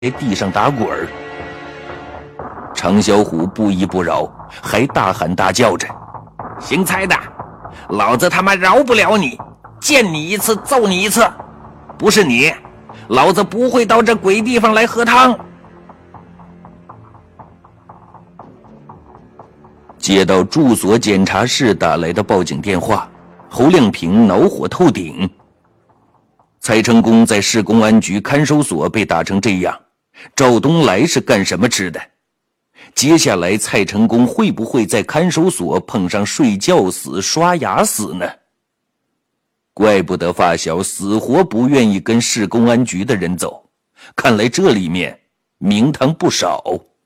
地上打滚儿。常小虎不依不饶，还大喊大叫着：“姓蔡的，老子他妈饶不了你！见你一次揍你一次！不是你，老子不会到这鬼地方来喝汤！”接到住所检查室打来的报警电话，侯亮平恼火透顶。蔡成功在市公安局看守所被打成这样，赵东来是干什么吃的？接下来蔡成功会不会在看守所碰上睡觉死、刷牙死呢？怪不得发小死活不愿意跟市公安局的人走，看来这里面名堂不少。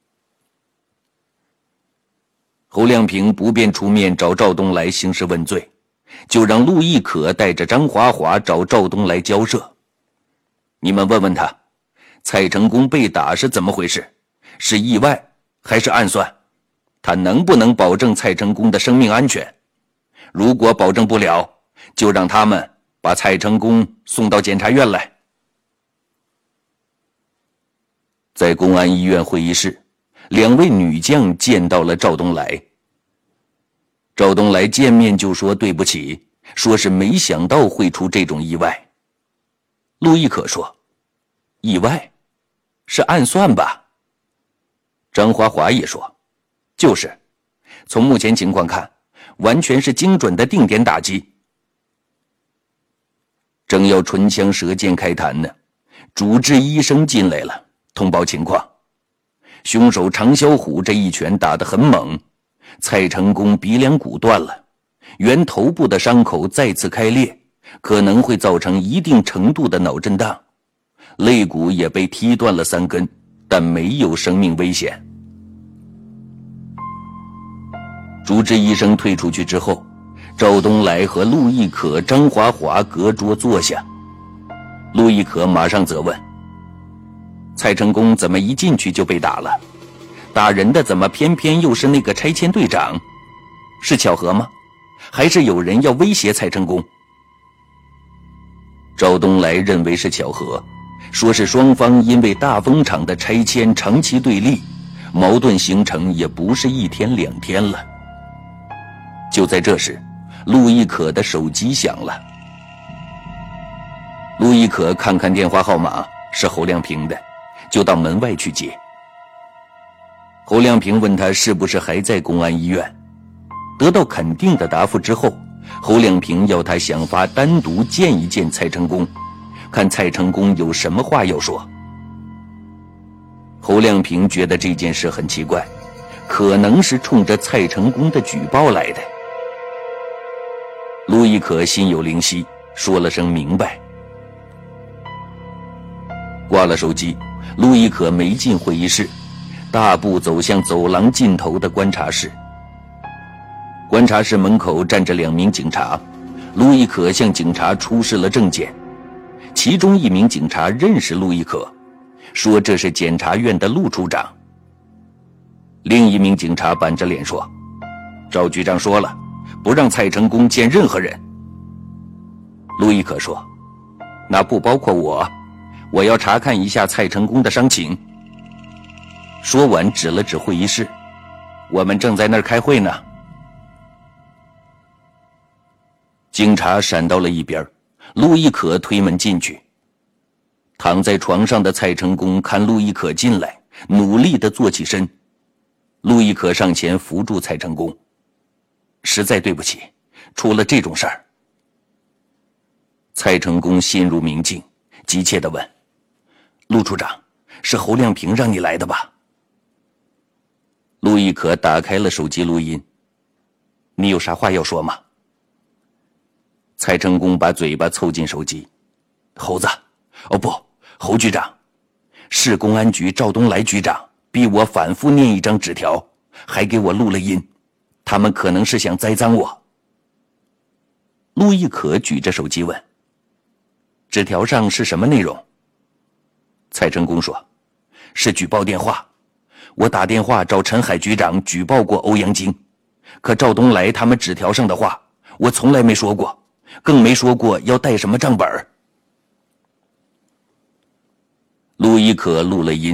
侯亮平不便出面找赵东来兴师问罪，就让陆亦可带着张华华找赵东来交涉。你们问问他，蔡成功被打是怎么回事？是意外还是暗算？他能不能保证蔡成功的生命安全？如果保证不了，就让他们把蔡成功送到检察院来。在公安医院会议室，两位女将见到了赵东来。赵东来见面就说对不起，说是没想到会出这种意外。陆亦可说：“意外？是暗算吧？”张华华也说：“就是，从目前情况看，完全是精准的定点打击。”正要唇枪舌剑开谈呢，主治医生进来了，通报情况。凶手常小虎这一拳打得很猛，蔡成功鼻梁骨断了，原头部的伤口再次开裂，可能会造成一定程度的脑震荡，肋骨也被踢断了3根，但没有生命危险。主治医生退出去之后，赵东来和陆亦可、张华华隔桌坐下。陆亦可马上责问：“蔡成功怎么一进去就被打了？打人的怎么偏偏又是那个拆迁队长？是巧合吗？还是有人要威胁蔡成功？”赵东来认为是巧合，说是双方因为大风厂的拆迁长期对立，矛盾形成也不是1天2天了。就在这时，陆亦可的手机响了。陆亦可看看电话号码，是侯亮平的，就到门外去接。侯亮平问他是不是还在公安医院，得到肯定的答复之后，侯亮平要他想法单独见一见蔡成功，看蔡成功有什么话要说。侯亮平觉得这件事很奇怪，可能是冲着蔡成功的举报来的。陆亦可心有灵犀，说了声明白。挂了手机，陆亦可没进会议室，大步走向走廊尽头的观察室。观察室门口站着2名警察，陆亦可向警察出示了证件。其中1名警察认识陆亦可，说这是检察院的陆处长。另1名警察板着脸说：“赵局长说了，不让蔡成功见任何人。”陆亦可说：“那不包括我要查看一下蔡成功的伤情。”说完指了指会议室：“我们正在那儿开会呢。”警察闪到了一边，陆亦可推门进去。躺在床上的蔡成功看陆亦可进来，努力地坐起身。陆亦可上前扶住蔡成功：“实在对不起，出了这种事儿。”蔡成功心如明镜，急切地问：“陆处长，是侯亮平让你来的吧？”陆亦可打开了手机录音：“你有啥话要说吗？”蔡成功把嘴巴凑近手机：“猴子，哦不，侯局长，市公安局赵东来局长逼我反复念一张纸条，还给我录了音，他们可能是想栽赃我。”陆亦可举着手机问：“纸条上是什么内容？”蔡成功说：“是举报电话，我打电话找陈海局长举报过欧阳菁，可赵东来他们纸条上的话我从来没说过，更没说过要带什么账本。” 陆一可录了音。